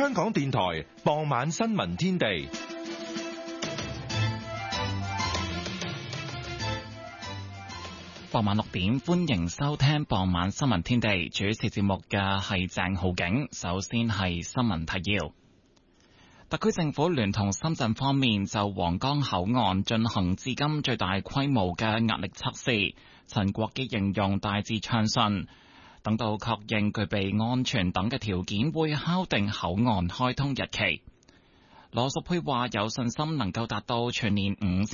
香港電台傍晚新聞天地。 傍晚6點，歡迎收聽傍晚新聞天地。主持節目嘅係鄭浩景。首先係新聞提要。特區政府聯同深圳方面就皇崗口岸進行至今最大規模嘅壓力測試。陳國基形容大致暢順，等到確認具備安全等嘅條件，會敲定口岸開通日期。羅淑佩話有信心能夠達到全年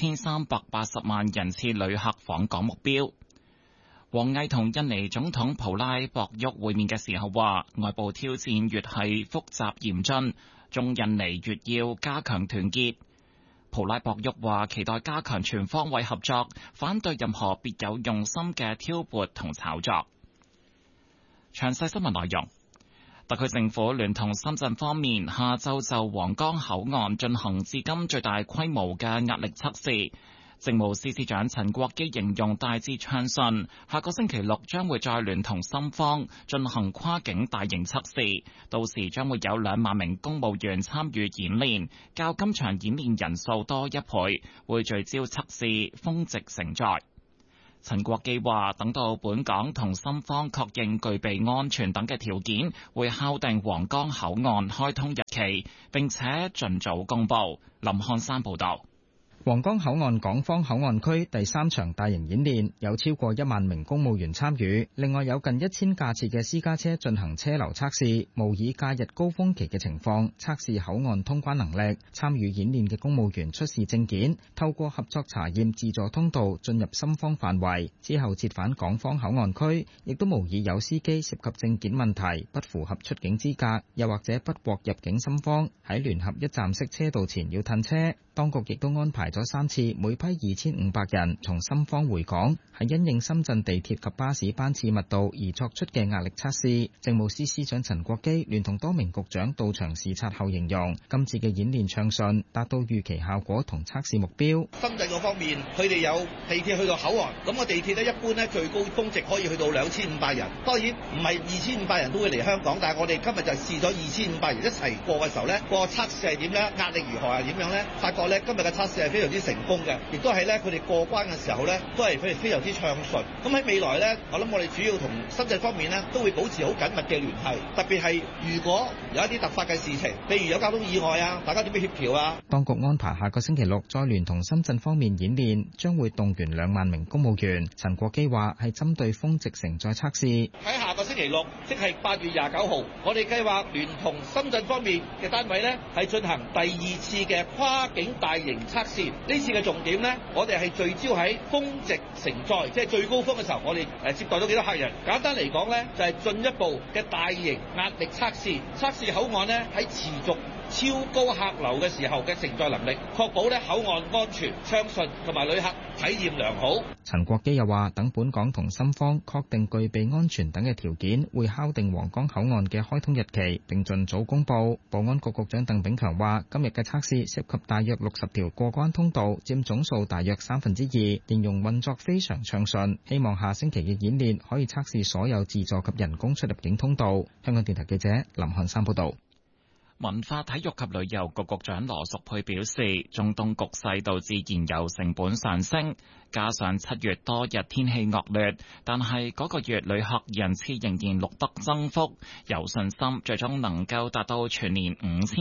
5380萬人次旅客訪港目標。王毅同印尼總統普拉博沃會面嘅時候話，外部挑戰越係複雜嚴峻，中印尼越要加強團結。普拉博沃話期待加強全方位合作，反對任何別有用心嘅挑撥同炒作。詳細新聞內容。特區政府聯同深圳方面下晝就皇崗口岸進行至今最大規模嘅壓力測試。政務司司長陳國基形容大致暢順，下個星期六將會再聯同深方進行跨境大型測試，到時將會有2萬名公務員參與演練，較今場演練人數多1倍，會聚焦測試峰值承載。陳國基話，等到本港同深方確認具備安全等嘅條件，會敲定皇崗口岸開通日期，並且盡早公佈。林漢山報導。 皇崗口岸港方口岸區第3場大型演練有超過1萬名公務員參與，另外有近1000架次嘅私家車進行車流測試，模擬假日高峰期嘅情況，測試口岸通關能力。參與演練嘅公務員出示證件，透過合作查驗自助通道進入深方範圍，之後折返港方口岸區，亦都模擬有司機涉及證件問題，不符合出境資格，又或者不獲入境深方，喺聯合一站式車道前要褪車。當局亦都安排咗3次，每批2500人從深方回港，係因應深圳地鐵及巴士班次密度而作出嘅壓力測試。政務司司長陳國基聯同多名局長到場視察後形容，今次嘅演練暢順，達到預期效果同測試目標。 深圳嗰方面，佢哋有地鐵去到口岸，咁個地鐵咧一般咧最高峰值可以去到2500人。當然唔係2500人都會嚟香港，但係我哋今日就試咗2500人一齊過嘅時候咧，個測試係點咧？壓力如何係點樣咧？發覺今日嘅測試係非常之成功嘅，亦都係咧佢哋過關嘅時候咧，都係佢哋非常之暢順。咁喺未來咧，我諗我哋主要同深圳方面咧，都會保持好緊密嘅聯繫，特別係如果有一啲突發嘅事情，譬如有交通意外啊，大家點樣協調啊？ 當局安排下個星期六再聯同深圳方面演練，將會動員2萬名公務員。陳國基話係針對峰值承載測試。 喺下個星期六，即係8月29號，我哋計劃聯同深圳方面嘅單位咧，係進行第2次嘅跨境大型測試。呢次嘅重點呢，我哋係聚焦喺峰值承載，即係最高峰嘅時候，我哋接待咗幾多客人。簡單嚟講呢，就係進一步嘅大型壓力測試，測試口岸呢喺持續超高客流嘅時候嘅承載能力，確保咧口岸安全暢順同埋旅客體驗良好。 陳國基又話，等本港同深方確定具備安全等嘅條件，會敲定皇崗口岸嘅開通日期，並盡早公佈。保安局局長鄧炳強話，今日嘅測試涉及大約60條過關通道，佔總數大約2/3，形容運作非常暢順。希望下星期嘅演練可以測試所有自助及人工出入境通道。香港電台記者林漢山報導。 文化體育及旅遊局局長羅淑佩表示，中東局勢導致燃油成本上升，加上7月多日天氣惡劣，但係嗰個月旅客人次仍然錄得增幅，有信心最終能夠達到全年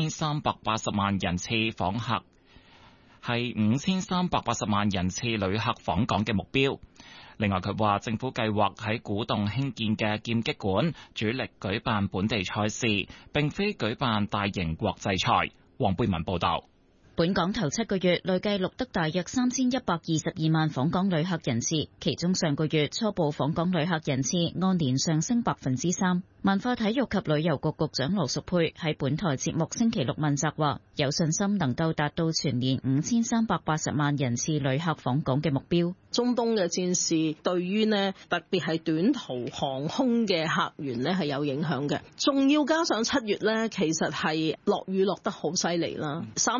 5380萬人次訪客，係5380萬人次旅客訪港嘅目標。另外，佢話政府計劃喺古洞興建嘅劍擊館主力舉辦本地賽事，並非舉辦大型國際賽。黃貝文報道。 本港頭7個月累計錄得大約3122萬訪港旅客人次，其中上個月初步訪港旅客人次按年上升3%。文化體育及旅遊局局長羅淑佩喺本台節目星期六問責話，有信心能夠達到全年5380萬人次旅客訪港嘅目標。 中東嘅戰事對於特別係短途航空嘅客源係有影響嘅，仲要加上7月其實係落雨落得好犀利啦，31日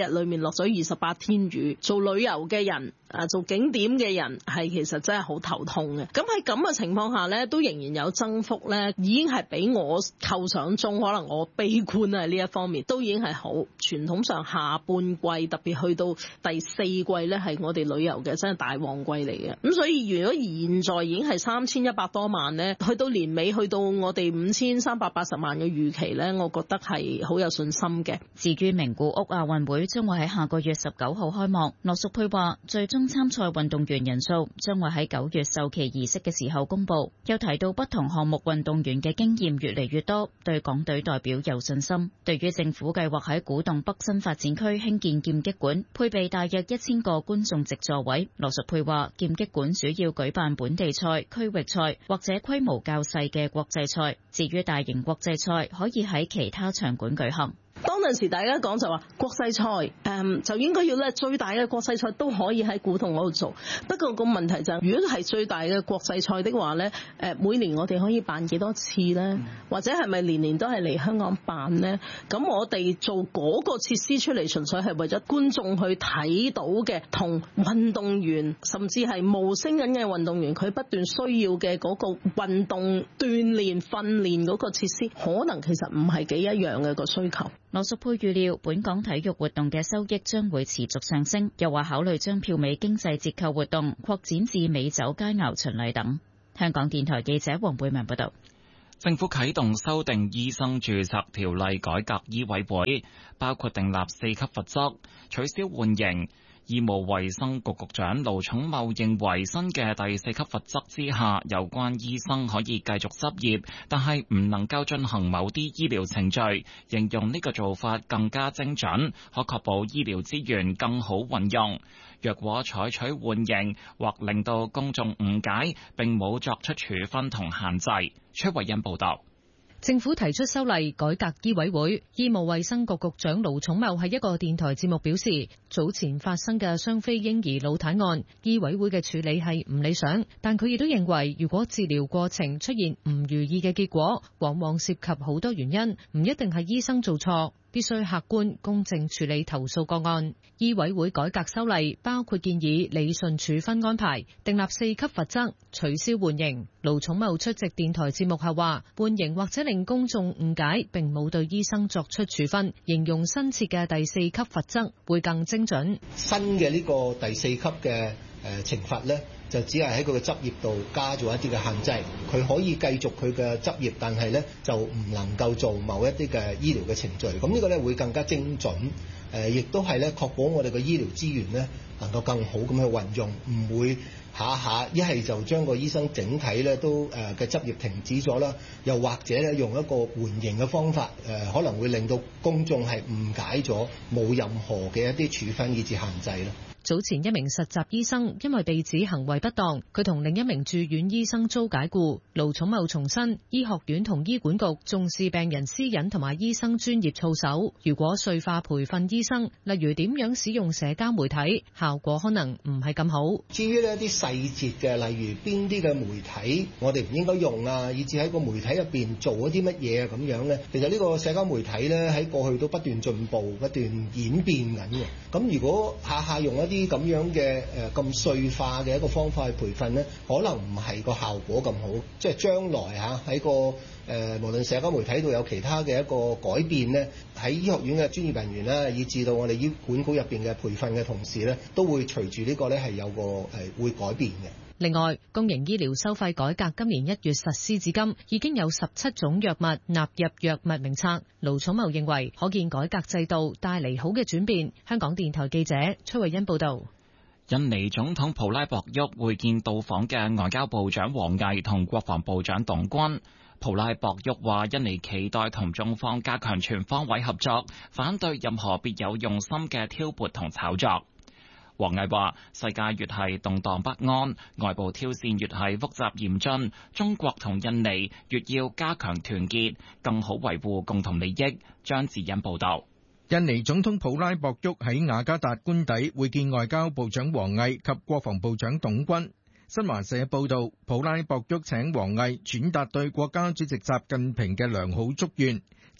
裏面落咗28天雨，做旅遊嘅人做景點嘅人係其實真係好頭痛嘅。咁喺咁嘅情況下呢，都仍然有增幅呢，已經係比我構想中，可能我悲觀啊呢一方面都已經係好。傳統上下半季特別去到第4季呢，係我哋旅遊嘅真係大旺季嚟嘅。咁所以如果現在已經係3100多萬呢，去到年尾去到我哋5380萬嘅預期呢，我覺得係好有信心嘅。 至於名古屋亞運會將會喺下個月19號開幕，羅淑佩話最終參賽運動員人數將會喺9月授旗儀式嘅時候公佈。又提到不同項目運動員嘅經驗越嚟越多，對港隊代表有信心。對於政府計劃喺古洞北新發展區興建劍擊館，配備大約1000個觀眾席座位，羅淑佩話劍擊館主要舉辦本地賽、區域賽或者規模較細嘅國際賽，至於大型國際賽可以喺其他場館舉行。 當陣時大家講就話國際賽就應該要咧最大嘅國際賽都可以喺古洞嗰度做，不過個問題就係，如果係最大嘅國際賽的話咧，每年我哋可以辦幾多次咧？或者係咪年年都係嚟香港辦咧？咁我哋做嗰個設施出嚟，純粹係為咗觀眾去睇到嘅，同運動員甚至係冒升緊嘅運動員佢不斷需要嘅嗰個運動鍛鍊訓練嗰個設施，可能其實唔係幾一樣嘅個需求。 羅淑佩預料本港體育活動嘅收益將會持續上升，又話考慮將票尾經濟折扣活動擴展至美酒佳餚巡禮等。香港電台記者黃貝文報道。 政府啟動修訂醫生註冊條例改革醫委會，包括訂立4級罰則，取消緩刑。醫務衛生局局長盧寵茂認為新嘅第4級罰則之下，有關醫生可以繼續執業，但係唔能夠進行某啲醫療程序，形容呢個做法更加精準，可確保醫療資源更好運用。若果採取緩刑或令到公眾誤解，並冇作出處分同限制。崔慧欣報道。 政府提出修例改革醫委會，醫務衛生局局長盧寵茂喺一個電台節目表示，早前發生嘅雙非嬰兒腦癱案，醫委會嘅處理係唔理想，但佢亦都認為，如果治療過程出現唔如意嘅結果，往往涉及好多原因，唔一定係醫生做錯。必須客觀公正處理投訴個案。醫委會改革修例包括建議理順處分安排，訂立4級罰則，取消緩刑。盧寵茂出席電台節目後話，緩刑或者令公眾誤解，並冇對醫生作出處分，形容新設嘅第4級罰則會更精準。 新嘅呢個第4級嘅懲罰呢，就只係喺佢嘅執業度加咗一啲嘅限制，佢可以繼續佢嘅執業，但係呢就唔能夠做某一啲嘅醫療嘅程序。咁呢個呢會更加精準，亦都係呢確保我哋嘅醫療資源呢能夠更好咁去運用，唔會下下一係就將個醫生整體呢都嘅執業停止咗啦，又或者呢用一個緩刑嘅方法，可能會令到公眾係誤解咗，冇任何嘅一啲處分以至限制啦。 早前一名實習醫生因為被指行為不當，佢同另一名住院醫生遭解僱。盧寵茂重申，醫學院同醫管局重視病人私隱同埋醫生專業操守。如果碎化培訓醫生，例如點樣使用社交媒體，效果可能唔係咁好。 至於呢一啲細節嘅，例如邊啲嘅媒體我哋唔應該用啊，以至喺個媒體入邊做一啲乜嘢啊咁樣呢？其實呢個社交媒體呢，喺過去都不斷進步、不斷演變緊嘅。咁如果下下用一啲咁樣嘅咁碎化嘅一個方法去培訓呢，可能唔係個效果咁好。即係將來喺個無論社交媒體度有其他嘅一個改變呢，喺醫學院嘅專業人員啦，以至到我哋醫管局入邊嘅培訓嘅同事呢，都會隨住呢個呢係有個會改變嘅。 另外，公營醫療收費改革今年1月實施至今，已經有17種藥物納入藥物名冊。盧寵茂認為，可見改革制度帶嚟好嘅轉變。香港電台記者崔慧欣報道。 印尼總統普拉博沃會見到訪嘅外交部長王毅同國防部長董軍。普拉博沃話，印尼期待同中方加強全方位合作，反對任何別有用心嘅挑撥同炒作。王毅話，世界越係動盪不安，外部挑戰越係複雜嚴峻，中國同印尼越要加強團結，更好維護共同利益。張智欣報道。 印尼總統普拉博沃喺雅加達官邸會見外交部長王毅及國防部長董軍。新華社報道，普拉博沃請王毅轉達對國家主席習近平嘅良好祝願，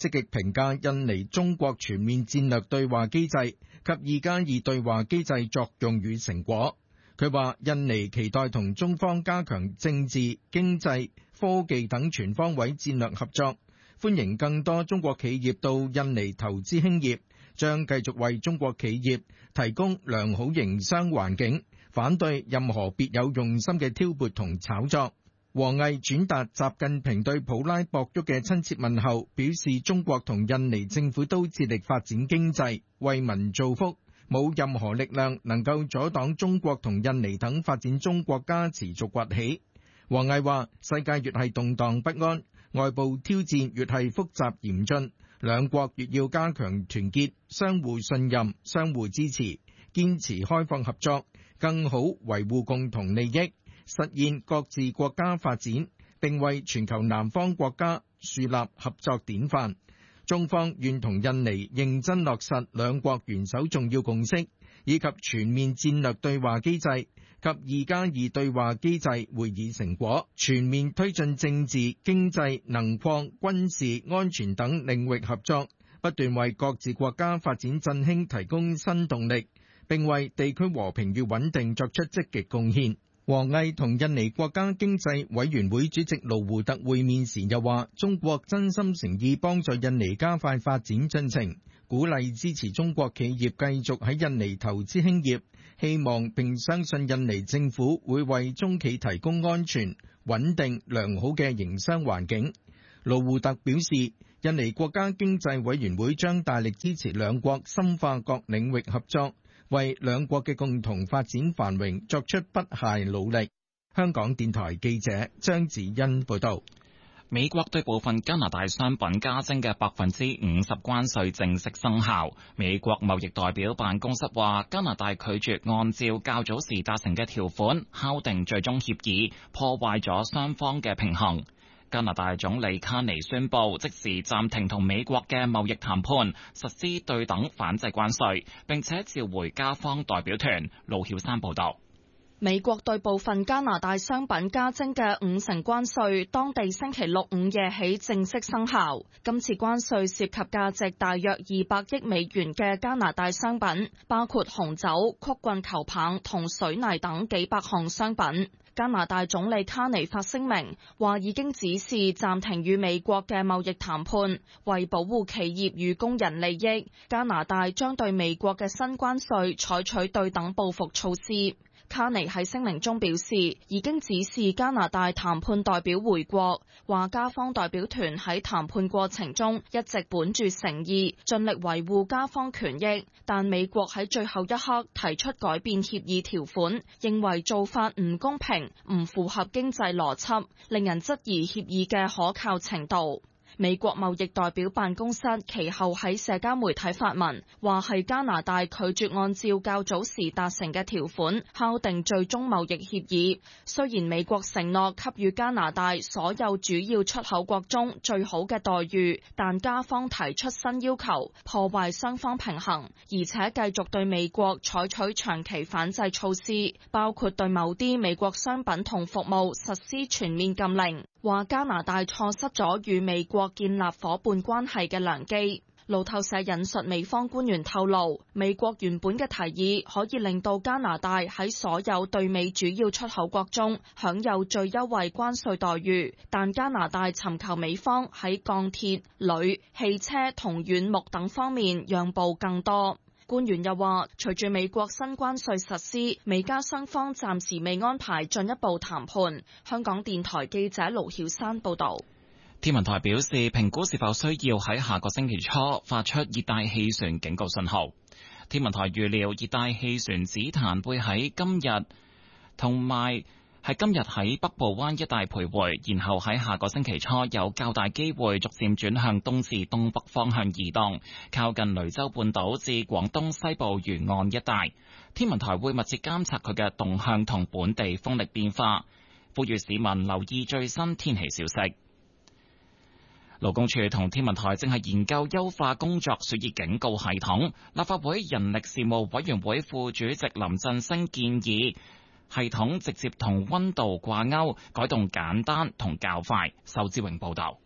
積極評價印尼中國全面戰略對話機制及2+2對話機制作用與成果。佢話印尼期待同中方加強政治、經濟、科技等全方位戰略合作，歡迎更多中國企業到印尼投資興業，將繼續為中國企業提供良好營商環境，反對任何別有用心嘅挑撥同炒作。王毅轉達習近平對普拉博沃嘅親切問候，表示中國同印尼政府都致力發展經濟，為民造福，冇任何力量能夠阻擋中國同印尼等發展中國家持續崛起。王毅話：世界越係動盪不安，外部挑戰越係複雜嚴峻，兩國越要加強團結，相互信任，相互支持，堅持開放合作，更好維護共同利益，實現各自國家發展，並為全球南方國家樹立合作典範。中方願同印尼認真落實兩國元首重要共識，以及全面戰略對話機制及2+2對話機制會議成果，全面推進政治、經濟、能礦、軍事、安全等領域合作，不斷為各自國家發展振興提供新動力，並為地區和平與穩定作出積極貢獻。王毅同印尼國家經濟委員會主席盧胡特會面時又話，中國真心誠意幫助印尼加快發展進程，鼓勵支持中國企業繼續喺印尼投資興業，希望並相信印尼政府會為中企提供安全、穩定、良好嘅營商環境。盧胡特表示，印尼國家經濟委員會將大力支持兩國深化各領域合作，為兩國嘅共同發展繁榮作出不懈努力。香港電台記者張子欣報道。 美國對部分加拿大商品加徵嘅50%關稅正式生效。美國貿易代表辦公室話，加拿大拒絕按照較早時達成嘅條款敲定最終協議，破壞咗雙方嘅平衡。加拿大總理卡尼宣布即時暫停同美國嘅貿易談判，實施對等反制關稅，並且召回加方代表團。盧曉山報道。 美國對部分加拿大商品加徵嘅50%關稅，當地星期六午夜起正式生效。今次關稅涉及價值大約200億美元嘅加拿大商品，包括紅酒、曲棍球棒同水泥等幾百項商品。加拿大總理卡尼發聲明話，已經指示暫停與美國嘅貿易談判，為保護企業與工人利益，加拿大將對美國嘅新關稅採取對等報復措施。卡尼喺聲明中表示，已經指示加拿大談判代表回國，話加方代表團喺談判過程中一直本住誠意，盡力維護加方權益，但美國喺最後一刻提出改變協議條款，認為做法唔公平，唔符合經濟邏輯，令人質疑協議嘅可靠程度。美國貿易代表辦公室其後喺社交媒體發文，話係加拿大拒絕按照較早時達成嘅條款敲定最終貿易協議。雖然美國承諾給予加拿大所有主要出口國中最好嘅待遇，但加方提出新要求，破壞雙方平衡，而且繼續對美國採取長期反制措施，包括對某啲美國商品同服務實施全面禁令。話加拿大錯失咗與美國建立伙伴關係嘅良機。路透社引述美方官員透露，美國原本嘅提議可以令到加拿大喺所有對美主要出口國中享有最優惠關稅待遇，但加拿大尋求美方喺鋼鐵、鋁、汽車同軟木等方面讓步更多。官員又話，隨住美國新關稅實施，美加雙方暫時未安排進一步談判。香港電台記者盧曉山報道。 天文台表示，評估是否需要喺下個星期初發出熱帶氣旋警告信號。天文台預料熱帶氣旋紫檀會喺今日喺北部灣一帶徘徊，然後喺下個星期初有較大機會逐漸轉向東至東北方向移動，靠近雷州半島至廣東西部沿岸一帶。天文台會密切監察佢嘅動向同本地風力變化，呼籲市民留意最新天氣消息。勞工處同天文台正係研究優化工作暑熱警告系統。立法會人力事務委員會副主席林振昇建議，系統直接同溫度掛鈎，改動簡單同較快。仇志榮報道。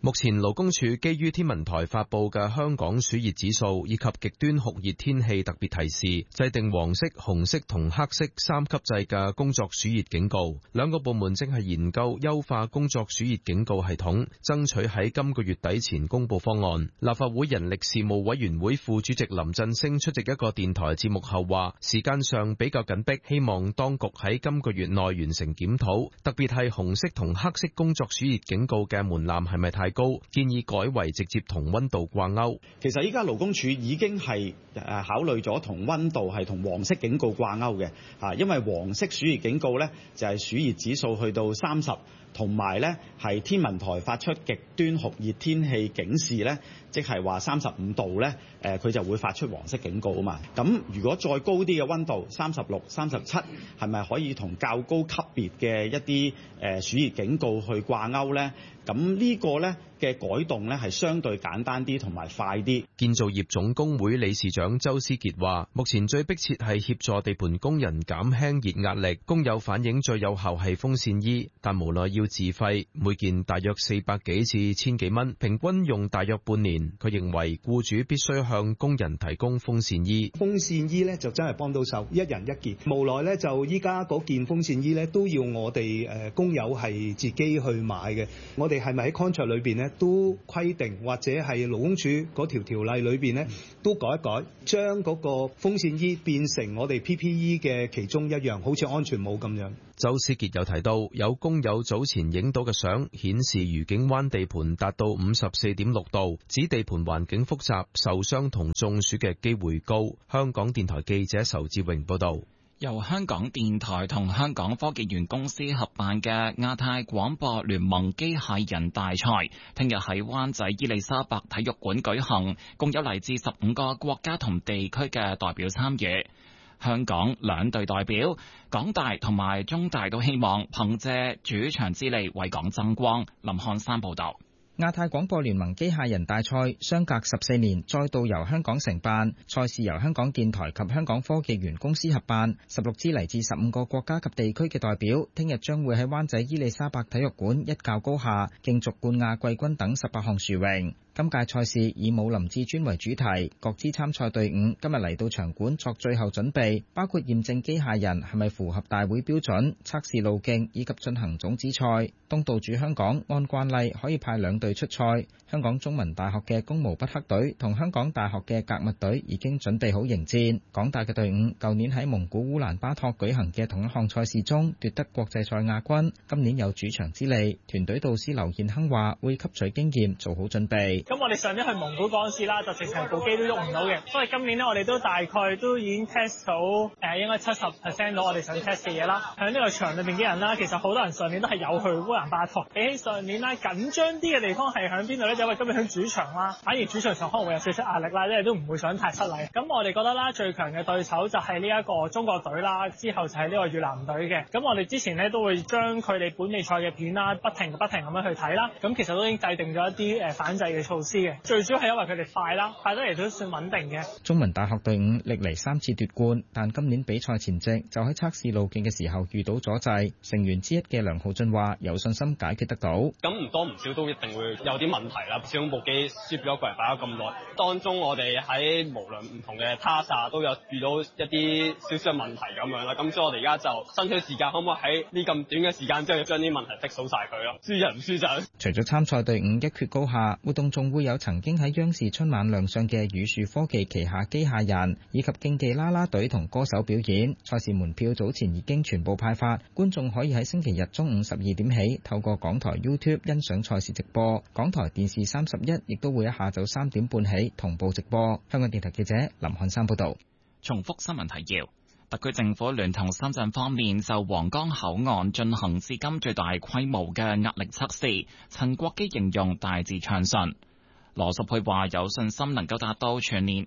目前勞工處基於天文台發佈嘅香港暑熱指數以及極端酷熱天氣特別提示，制定黃色、紅色同黑色3級制嘅工作暑熱警告。兩個部門正係研究優化工作暑熱警告系統，爭取喺今個月底前公布方案。立法會人力事務委員會副主席林振昇出席一個電台節目後話，時間上比較緊迫，希望當局喺今個月內完成檢討，特別係紅色同黑色工作暑熱警告嘅門檻係咪太高，建議改為直接同溫度掛鈎。 其實依家勞工處已經係考慮咗同溫度係同黃色警告掛鈎嘅，因為黃色暑熱警告呢就係暑熱指數去到30，同埋呢係天文台發出極端酷熱天氣警示呢，即係話35度呢，佢就會發出黃色警告啊嘛。咁如果再高啲嘅溫度36、37，係咪可以同較高級別嘅一啲暑熱警告去掛鈎呢？咁呢個呢嘅改動呢係相對簡單啲同埋快啲。 建造業總工會理事長周思傑話，目前最迫切係協助地盤工人減輕熱壓力。工友反映最有效係風扇衣，但無奈要自費，每件大約400幾至1000幾蚊，平均用大約半年。佢認為僱主必須向工人提供風扇衣。 風扇衣呢就真係幫到手，一人一件。無奈呢就依家嗰件風扇衣呢都要我哋工友係自己去買嘅。我哋係咪喺 contract 裏邊呢都規定，或者係勞工處嗰條例裏邊呢都改一改，將嗰個風扇衣變成我哋 PPE 嘅其中一樣，好似安全帽咁樣。 周思傑又提到，有工友早前影到嘅相顯示愉景灣地盤達到54.6度，指地盤環境複雜，受傷同中暑嘅機會高。香港電台記者仇志榮報道。 由香港電台同香港科技園公司合辦嘅亞太廣播聯盟機械人大賽，聽日喺灣仔伊利沙伯體育館舉行，共有嚟自15個國家同地區嘅代表參與。香港兩隊代表，港大同埋中大都希望憑借主場之利為港爭光。林漢山報道。 亞太廣播聯盟機械人大賽相隔14年再度由香港承辦，賽事由香港電台及香港科技園公司合辦，16支嚟自15個國家及地區嘅代表，聽日將會喺灣仔伊利沙伯體育館一較高下，競逐冠亞季軍等18項殊榮。今屆賽事以武林至尊為主題，各支參賽隊伍今日嚟到場館作最後準備，包括驗證機械人係咪符合大會標準、測試路徑以及進行種子賽。東道主香港按慣例可以派2隊出賽，香港中文大學嘅工毛筆克隊同香港大學嘅格物隊已經準備好迎戰。港大嘅隊伍舊年喺蒙古烏蘭巴托舉行嘅同一項賽事中奪得國際賽亞軍，今年有主場之利。團隊導師劉燕亨話會吸取經驗，做好準備。 咁我哋上年去蒙古嗰陣時啦，就直情部機都喐唔到嘅，所以今年呢，我哋都大概都已經 test 到應該70% 到我哋想 test 嘅嘢啦。喺呢個場裏邊嘅人啦，其實好多人上年都係有去烏蘭巴托，比起上年啦緊張啲嘅地方係喺邊度咧？就因為今年喺主場啦，反而主場上可能會有少少壓力啦，因為都唔會想太失禮。咁我哋覺得啦，最強嘅對手就係呢一個中國隊啦，之後就係呢個越南隊嘅。咁我哋之前呢，都會將佢哋本地賽嘅片啦，不停咁樣去睇啦。咁其實都已經制定咗一啲反制嘅措施嘅。最主要係因為佢哋快啦，快得嚟都算穩定嘅。 中文大學隊伍歷嚟3次奪冠，但今年比賽前夕就喺測試路徑嘅時候遇到阻滯。成員之一嘅梁浩俊話：有信心解決得到。 咁唔多唔少都一定會有啲問題啦。始終部機攝咗過嚟擺咗咁耐，當中我哋喺無論唔同嘅他殺都有遇到一啲少少嘅問題咁樣啦。咁所以我哋而家就爭取時間，可唔可以喺呢咁短嘅時間之後將啲問題fix好晒佢咯？輸人唔輸陣。 除咗參賽隊伍一決高下，活動仲會有曾經喺央視春晚亮相嘅宇樹科技旗下機械人，以及競技啦啦隊同歌手表演。賽事門票早前已經全部派發，觀眾可以喺星期日中午12點起透過港台 YouTube 欣賞賽事直播。港台電視31亦都會喺下晝3點半起同步直播。香港電台記者林漢山報道。 重複新聞提要：特區政府聯同深圳方面就皇崗口岸進行至今最大規模嘅壓力測試，陳國基形容大致暢順。羅淑佩話有信心能夠達到全年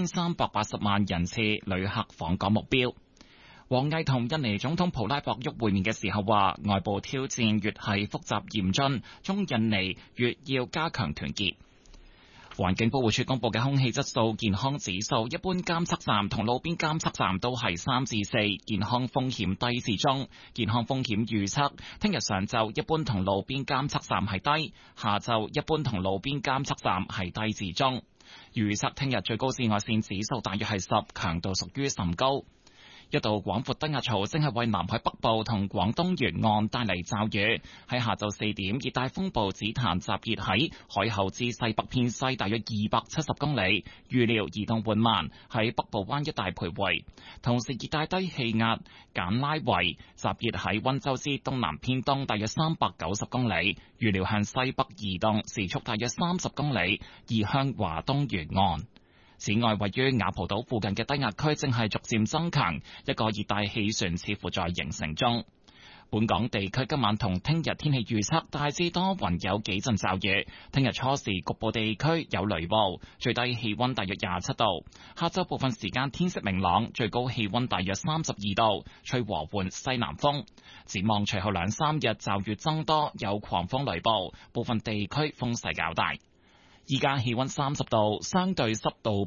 5380萬人次旅客訪港目標。王毅同印尼總統普拉博沃會面嘅時候話，外部挑戰越係複雜嚴峻，中印尼越要加強團結。 環境保護署公布嘅空氣質素健康指數，一般監測站同路邊監測站都係3至4，健康風險低至中。健康風險預測，聽日上晝一般同路邊監測站係低，下晝一般同路邊監測站係低至中。預測聽日最高紫外線指數大約係10，強度屬於甚高。一道廣闊低壓槽正係為南海北部同廣東沿岸帶嚟驟雨。喺下晝4點，熱帶風暴紫檀集結喺海口之西北偏西大約270公里，預料移動緩慢，喺北部灣一帶徘徊。同時，熱帶低氣壓簡拉維集結喺溫州之東南偏東大約390公里，預料向西北移動，時速大約30公里，移向華東沿岸。此外，位於雅蒲島附近嘅低壓區正係逐漸增強，一個熱帶氣旋似乎在形成中。本港地區今晚同聽日天氣預測大致多雲，有幾陣驟雨。聽日初時局部地區有雷暴，最低氣溫大約27度。下晝部分時間天色明朗，最高氣溫大約32度，吹和緩西南風。展望隨後2-3日驟雨增多，有狂風雷暴，部分地區風勢較大。依家氣溫30度，相對濕度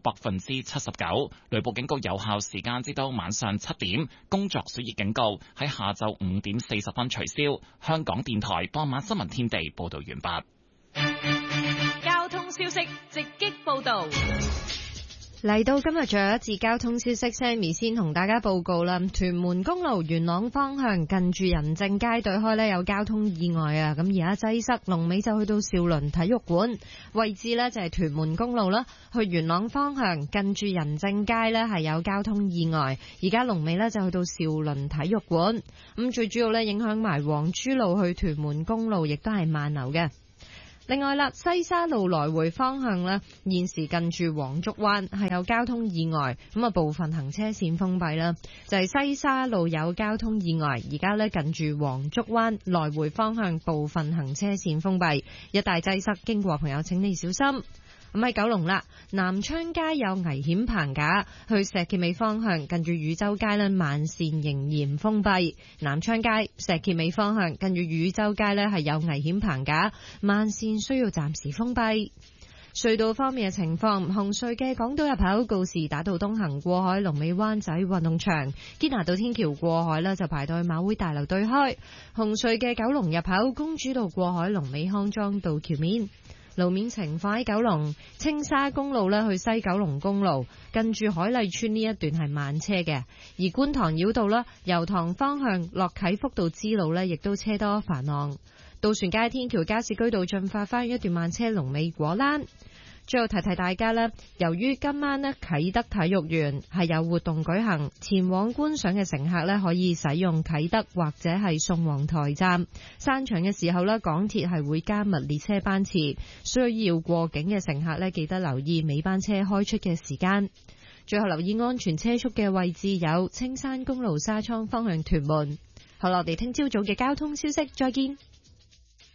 79%，雷暴警告有效時間至到晚上7點，工作暑熱警告喺下晝5點40分取消。香港電台傍晚新聞天地報道完畢。 交通消息直擊報道。 嚟到今日最後一節交通消息 ，Sammy 先同大家報告啦。屯門公路元朗方向近住仁政街對開呢有交通意外啊，咁而家擠塞，龍尾就去到兆麟體育館位置呢，就係屯門公路啦，去元朗方向近住仁政街呢係有交通意外，而家龍尾呢就去到兆麟體育館。咁最主要呢影響埋黃珠路去屯門公路，亦都係慢流嘅。另外啦，西沙路來回方向呢，現時近住黃竹灣係有交通意外，咁啊部分行車線封閉啦。就係西沙路有交通意外，而家呢近住黃竹灣來回方向部分行車線封閉，一帶擠塞，經過朋友請你小心。咁喺九龍啦，南昌街有危險棚架，去石硤尾方向近住汝州街呢慢線仍然封閉。南昌街石硤尾方向近住汝州街呢係有危險棚架，慢線需要暫時封閉。隧道方面嘅情況，紅隧嘅港島入口告士打道東行過海，龍尾灣仔運動場堅拿道天橋過海呢就排到去馬會大樓對開。紅隧嘅九龍入口公主道過海，龍尾康莊道橋面。路面情況喺九龍青沙公路呢去西九龍公路近住海麗村呢一段係慢車嘅，而觀塘繞道啦油塘方向落啟福道支路呢亦都車多繁忙。渡船街天橋加士居道進發翻一段慢車，龍尾果欄。最後提提大家呢，由於今晚呢啟德體育園係有活動舉行，前往觀賞嘅乘客呢可以使用啟德或者係宋皇臺站。散場嘅時候呢，港鐵係會加密列車班次，需要過境嘅乘客呢記得留意尾班車開出嘅時間。最後留意安全車速嘅位置有青山公路沙涌方向屯門。好啦，我哋聽朝早嘅交通消息，再見。